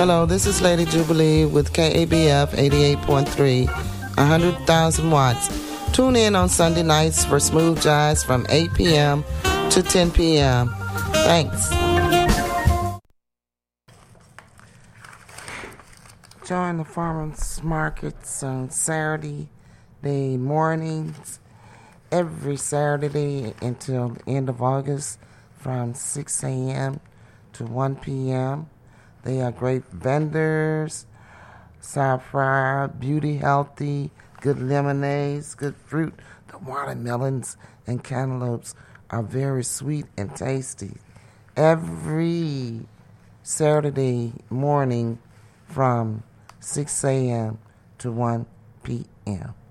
Hello, this is Lady Jubilee with KABF 88.3, 100,000 watts. Tune in on Sunday nights for smooth jazz from 8 p.m. to 10 p.m. Thanks. Join the farmers markets on Saturday mornings, every Saturday until the end of August from 6 a.m. to 1 p.m. They are great vendors, sour, beauty, healthy, good lemonades, good fruit. The watermelons and cantaloupes are very sweet and tasty. Every Saturday morning from 6 a.m. to 1 p.m.